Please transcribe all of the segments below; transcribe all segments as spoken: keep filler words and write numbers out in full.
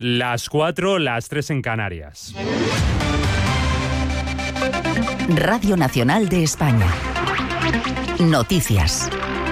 Las cuatro, las tres en Canarias. Radio Nacional de España. Noticias.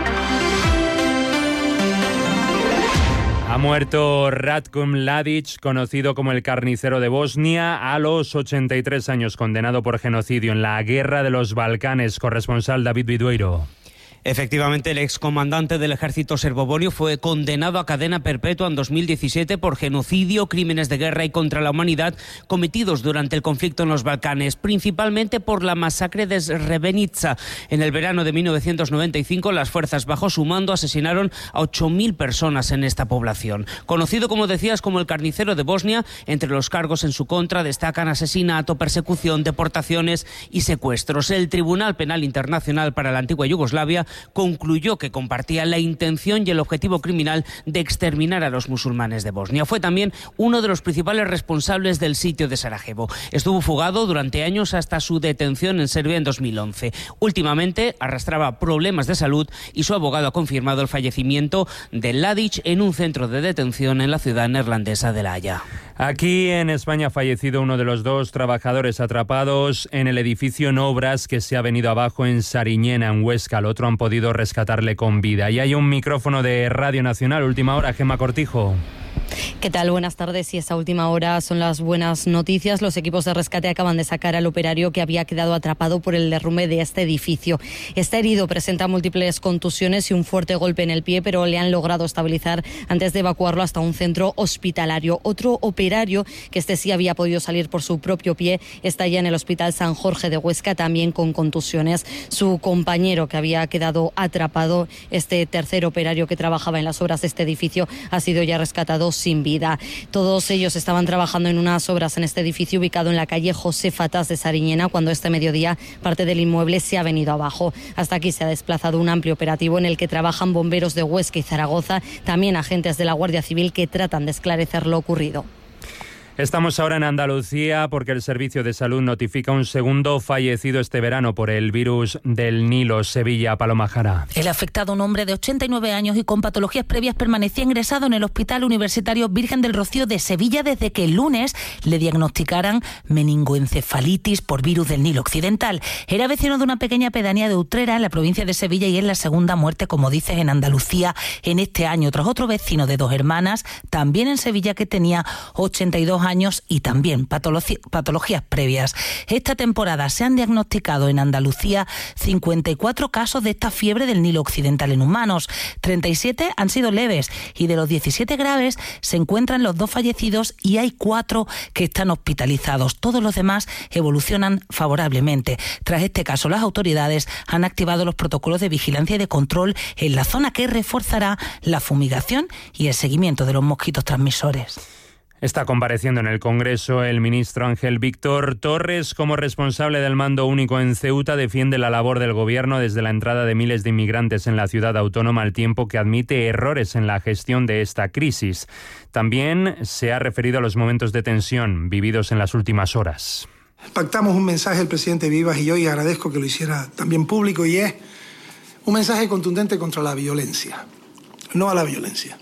Ha muerto Ratko Mladic, conocido como el carnicero de Bosnia, a los ochenta y tres años, condenado por genocidio en la Guerra de los Balcanes. Corresponsal David Vidueiro. Efectivamente, el excomandante del ejército serbobosnio fue condenado a cadena perpetua en dos mil diecisiete por genocidio, crímenes de guerra y contra la humanidad cometidos durante el conflicto en los Balcanes, principalmente por la masacre de Srebrenica. En el verano de mil novecientos noventa y cinco, las fuerzas bajo su mando asesinaron a ocho mil personas en esta población. Conocido, como decías, como el carnicero de Bosnia, entre los cargos en su contra destacan asesinato, persecución, deportaciones y secuestros. El Tribunal Penal Internacional para la Antigua Yugoslavia concluyó que compartía la intención y el objetivo criminal de exterminar a los musulmanes de Bosnia. Fue también uno de los principales responsables del sitio de Sarajevo. Estuvo fugado durante años hasta su detención en Serbia en dos mil once. Últimamente arrastraba problemas de salud y su abogado ha confirmado el fallecimiento de Mladic en un centro de detención en la ciudad neerlandesa de La Haya. Aquí en España ha fallecido uno de los dos trabajadores atrapados en el edificio en obras que se ha venido abajo en Sariñena, en Huesca. Al otro han podido rescatarle con vida. Y hay un micrófono de Radio Nacional. Última hora, Gemma Cortijo. ¿Qué tal? Buenas tardes. Y esta última hora son las buenas noticias. Los equipos de rescate acaban de sacar al operario que había quedado atrapado por el derrumbe de este edificio. Está herido, presenta múltiples contusiones y un fuerte golpe en el pie, pero le han logrado estabilizar antes de evacuarlo hasta un centro hospitalario. Otro operario, que este sí había podido salir por su propio pie, está ya en el Hospital San Jorge de Huesca, también con contusiones. Su compañero, que había quedado atrapado, este tercer operario que trabajaba en las obras de este edificio, ha sido ya rescatado sin vida. Todos ellos estaban trabajando en unas obras en este edificio ubicado en la calle José Fatás de Sariñena cuando este mediodía parte del inmueble se ha venido abajo. Hasta aquí se ha desplazado un amplio operativo en el que trabajan bomberos de Huesca y Zaragoza, también agentes de la Guardia Civil que tratan de esclarecer lo ocurrido. Estamos ahora en Andalucía porque el Servicio de Salud notifica un segundo fallecido este verano por el virus del Nilo. Sevilla, Paloma Jara. El afectado, un hombre de ochenta y nueve años y con patologías previas, permanecía ingresado en el Hospital Universitario Virgen del Rocío de Sevilla desde que el lunes le diagnosticaran meningoencefalitis por virus del Nilo Occidental. Era vecino de una pequeña pedanía de Utrera, en la provincia de Sevilla, y es la segunda muerte, como dices, en Andalucía en este año, tras otro vecino de dos hermanas, también en Sevilla, que tenía ochenta y dos años y también patología, patologías previas. Esta temporada se han diagnosticado en Andalucía cincuenta y cuatro casos de esta fiebre del Nilo Occidental en humanos. treinta y siete han sido leves y de los diecisiete graves se encuentran los dos fallecidos y hay cuatro que están hospitalizados. Todos los demás evolucionan favorablemente. Tras este caso, las autoridades han activado los protocolos de vigilancia y de control en la zona, que reforzará la fumigación y el seguimiento de los mosquitos transmisores. Está compareciendo en el Congreso el ministro Ángel Víctor Torres. Como responsable del mando único en Ceuta, defiende la labor del Gobierno desde la entrada de miles de inmigrantes en la ciudad autónoma, al tiempo que admite errores en la gestión de esta crisis. También se ha referido a los momentos de tensión vividos en las últimas horas. Pactamos un mensaje el presidente Vivas y yo, y agradezco que lo hiciera también público, y es un mensaje contundente contra la violencia, no a la violencia.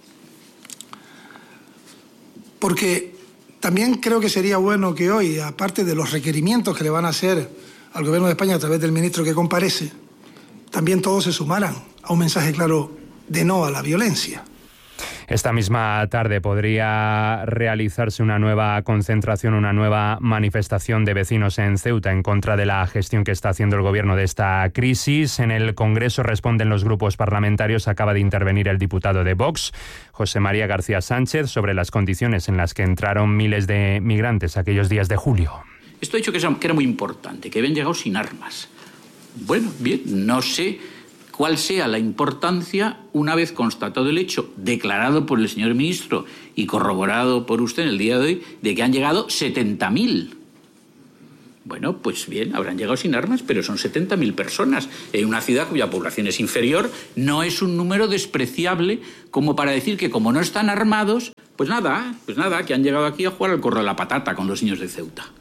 Porque también creo que sería bueno que hoy, aparte de los requerimientos que le van a hacer al Gobierno de España a través del ministro que comparece, también todos se sumaran a un mensaje claro de no a la violencia. Esta misma tarde podría realizarse una nueva concentración, una nueva manifestación de vecinos en Ceuta en contra de la gestión que está haciendo el Gobierno de esta crisis. En el Congreso responden los grupos parlamentarios. Acaba de intervenir el diputado de Vox, José María García Sánchez, sobre las condiciones en las que entraron miles de migrantes aquellos días de julio. Esto ha dicho que era muy importante, que habían llegado sin armas. Bueno, bien, no sé cuál sea la importancia, una vez constatado el hecho, declarado por el señor ministro y corroborado por usted en el día de hoy, de que han llegado setenta mil. Bueno, pues bien, habrán llegado sin armas, pero son setenta mil personas en una ciudad cuya población es inferior. No es un número despreciable como para decir que, como no están armados, pues nada, pues nada, que han llegado aquí a jugar al corro de la patata con los niños de Ceuta.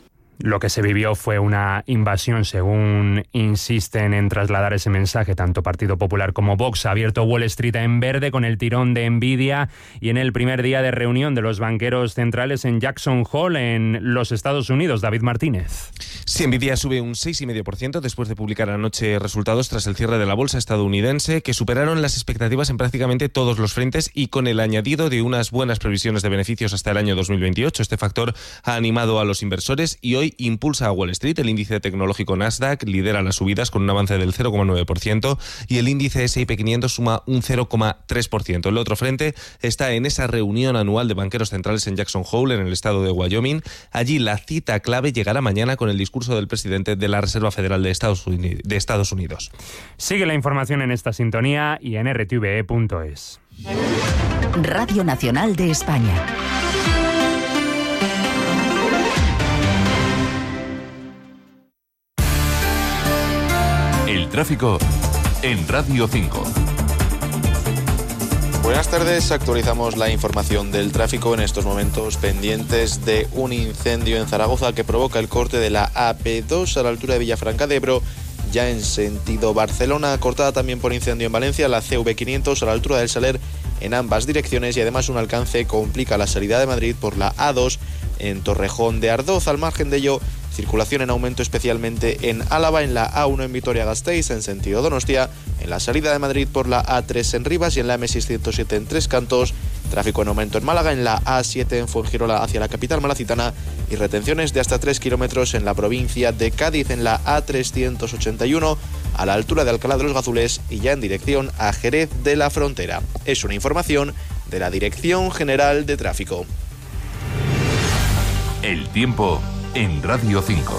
Lo que se vivió fue una invasión, según insisten en trasladar ese mensaje tanto Partido Popular como Vox. Ha abierto Wall Street en verde con el tirón de Nvidia y en el primer día de reunión de los banqueros centrales en Jackson Hole, en los Estados Unidos. David Martínez. Sí, Nvidia sube un seis coma cinco por ciento después de publicar anoche resultados tras el cierre de la bolsa estadounidense, que superaron las expectativas en prácticamente todos los frentes y con el añadido de unas buenas previsiones de beneficios hasta el año dos mil veintiocho. Este factor ha animado a los inversores y hoy impulsa a Wall Street. El índice tecnológico Nasdaq lidera las subidas con un avance del cero coma nueve por ciento y el índice ese y pe quinientos suma un cero coma tres por ciento. El otro frente está en esa reunión anual de banqueros centrales en Jackson Hole, en el estado de Wyoming. Allí la cita clave llegará mañana con el discurso del presidente de la Reserva Federal de Estados Unidos. De Estados Unidos. Sigue la información en esta sintonía y en erre te ve e punto es. Radio Nacional de España. El tráfico en Radio cinco. Buenas tardes, actualizamos la información del tráfico en estos momentos pendientes de un incendio en Zaragoza que provoca el corte de la A P dos a la altura de Villafranca de Ebro, ya en sentido Barcelona, cortada también por incendio en Valencia, la ce ve quinientos a la altura del Saler en ambas direcciones y además un alcance complica la salida de Madrid por la A dos en Torrejón de Ardoz. Al margen de ello, circulación en aumento especialmente en Álava, en la A uno en Vitoria-Gasteiz en sentido Donostia, en la salida de Madrid por la A tres en Rivas y en la eme seiscientos siete en Tres Cantos, tráfico en aumento en Málaga, en la A siete en Fuengirola hacia la capital malacitana y retenciones de hasta tres kilómetros en la provincia de Cádiz, en la A trescientos ochenta y uno a la altura de Alcalá de los Gazules y ya en dirección a Jerez de la Frontera. Es una información de la Dirección General de Tráfico. El tiempo en Radio cinco.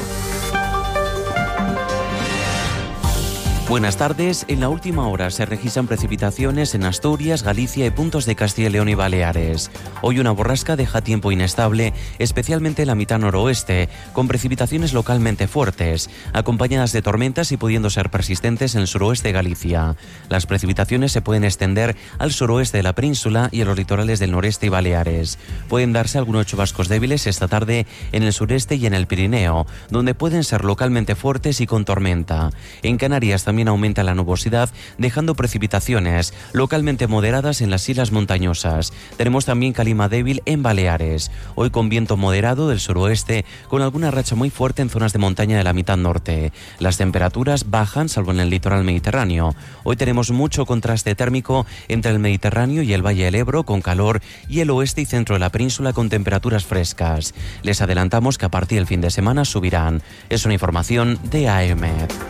Buenas tardes. En la última hora se registran precipitaciones en Asturias, Galicia y puntos de Castilla y León y Baleares. Hoy una borrasca deja tiempo inestable, especialmente en la mitad noroeste, con precipitaciones localmente fuertes, acompañadas de tormentas y pudiendo ser persistentes en el suroeste de Galicia. Las precipitaciones se pueden extender al suroeste de la península y a los litorales del noreste y Baleares. Pueden darse algunos chubascos débiles esta tarde en el sureste y en el Pirineo, donde pueden ser localmente fuertes y con tormenta. En Canarias también También aumenta la nubosidad, dejando precipitaciones localmente moderadas en las islas montañosas. Tenemos también calima débil en Baleares, hoy con viento moderado del suroeste, con alguna racha muy fuerte en zonas de montaña de la mitad norte. Las temperaturas bajan, salvo en el litoral mediterráneo. Hoy tenemos mucho contraste térmico entre el Mediterráneo y el Valle del Ebro, con calor, y el oeste y centro de la península con temperaturas frescas. Les adelantamos que a partir del fin de semana subirán. Es una información de A E M E D.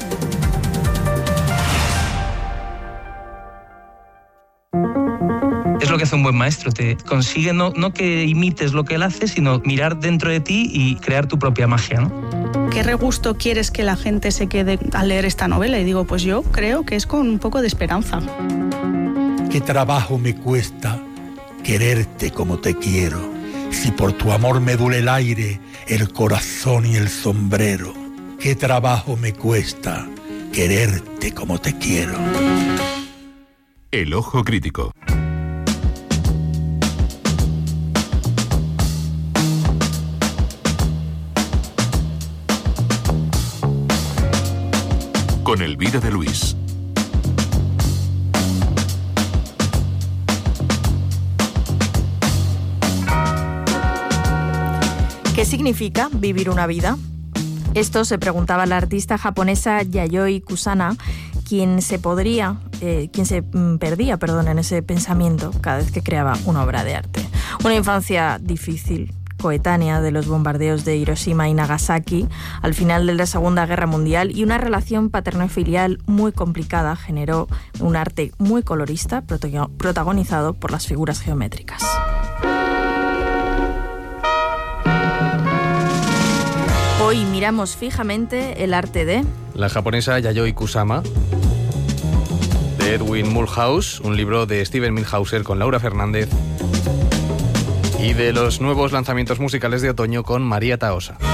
Es lo que hace un buen maestro, te consigue no, no que imites lo que él hace, sino mirar dentro de ti y crear tu propia magia, ¿no? ¿Qué regusto quieres que la gente se quede al leer esta novela? Y digo, pues yo creo que es con un poco de esperanza. ¿Qué trabajo me cuesta quererte como te quiero? Si por tu amor me duele el aire, el corazón y el sombrero. ¿Qué trabajo me cuesta quererte como te quiero? El ojo crítico. Con Elvira de Luis. ¿Qué significa vivir una vida? Esto se preguntaba la artista japonesa Yayoi Kusana, quien se podría, eh, quien se perdía, perdón, en ese pensamiento cada vez que creaba una obra de arte. Una infancia difícil, coetánea de los bombardeos de Hiroshima y Nagasaki al final de la Segunda Guerra Mundial, y una relación paterno-filial muy complicada generó un arte muy colorista protagonizado por las figuras geométricas. Hoy miramos fijamente el arte de la japonesa Yayoi Kusama, de Edwin Mulhouse, un libro de Steven Milhauser con Laura Fernández, y de los nuevos lanzamientos musicales de otoño con María Tahosa.